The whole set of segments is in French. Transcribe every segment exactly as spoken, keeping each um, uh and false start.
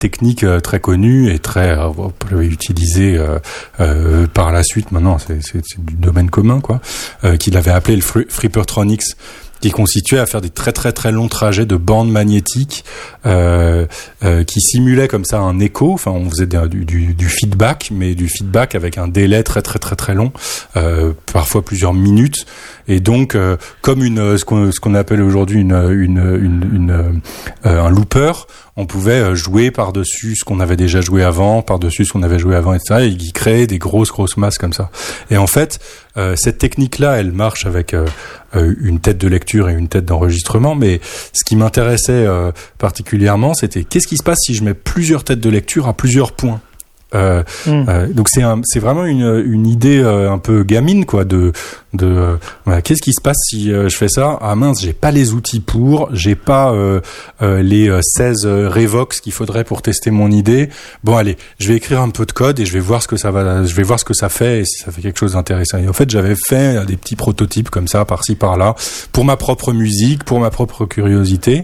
technique euh, très connue et très euh, utilisée euh, euh, par la suite. Maintenant, c'est, c'est, c'est du domaine commun, quoi. Euh, qu'il avait appelé le Fri- Frippertronics, qui constituait à faire des très très très longs trajets de bandes magnétiques euh, euh, qui simulaient comme ça un écho. Enfin, on faisait du, du, du feedback, mais du feedback avec un délai très très très très long, euh, parfois plusieurs minutes. Et donc, euh, comme une ce qu'on, ce qu'on appelle aujourd'hui une une une, une euh, un looper, on pouvait jouer par-dessus ce qu'on avait déjà joué avant, par-dessus ce qu'on avait joué avant, et cetera. Et qui créait des grosses grosses masses comme ça. Et en fait, euh, cette technique-là, elle marche avec euh, une tête de lecture et une tête d'enregistrement, mais ce qui m'intéressait euh, particulièrement, c'était qu'est-ce qui se passe si je mets plusieurs têtes de lecture à plusieurs points. Euh, mmh. euh, donc c'est un, c'est vraiment une, une idée euh, un peu gamine, quoi, de, de euh, voilà, qu'est-ce qui se passe si euh, je fais ça? Ah mince, j'ai pas les outils pour, j'ai pas euh, euh, les euh, seize euh, Revox qu'il faudrait pour tester mon idée. Bon allez, je vais écrire un peu de code et je vais voir ce que ça va, je vais voir ce que ça fait et si ça fait quelque chose d'intéressant. Et en fait, j'avais fait des petits prototypes comme ça, par-ci par-là, pour ma propre musique, pour ma propre curiosité.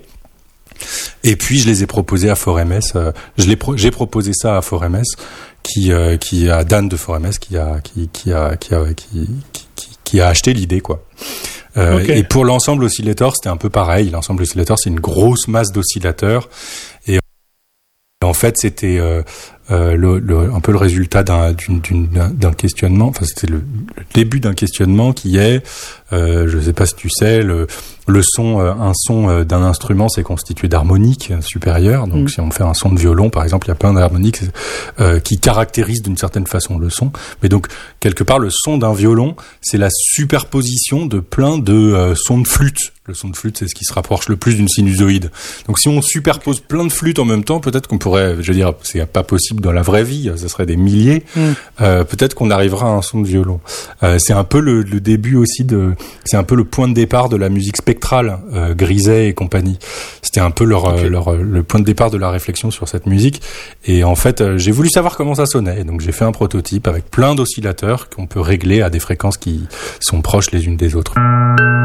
Et puis je les ai proposés à ForMS. Euh, je l'ai pro- j'ai proposé ça à ForMS, qui euh, qui a Dan de ForMS qui a qui qui a qui a qui qui, qui a acheté l'idée, quoi. Euh, okay. Et pour l'ensemble oscillator, c'était un peu pareil. L'ensemble oscillator, c'est une grosse masse d'oscillateurs. Et en fait, c'était euh, euh, le, le, un peu le résultat d'un, d'une, d'une, d'un questionnement. Enfin, c'était le, le début d'un questionnement qui est, euh, je sais pas si tu sais, le, le son, euh, un son euh, d'un instrument, c'est constitué d'harmoniques supérieures. Donc, mmh. si on fait un son de violon, par exemple, il y a plein d'harmoniques euh, qui caractérisent d'une certaine façon le son. Mais donc, quelque part, le son d'un violon, c'est la superposition de plein de euh, sons de flûte. Le son de flûte, c'est ce qui se rapproche le plus d'une sinusoïde. Donc, si on superpose plein de flûtes en même temps, peut-être qu'on pourrait, je veux dire, c'est pas possible dans la vraie vie, ce serait des milliers. Mm. Euh, peut-être qu'on arrivera à un son de violon. Euh, c'est un peu le, le début aussi de, c'est un peu le point de départ de la musique spectrale, euh, Griset et compagnie. C'était un peu leur, okay. leur, le point de départ de la réflexion sur cette musique. Et en fait, euh, j'ai voulu savoir comment ça sonnait. Donc, j'ai fait un prototype avec plein d'oscillateurs qu'on peut régler à des fréquences qui sont proches les unes des autres.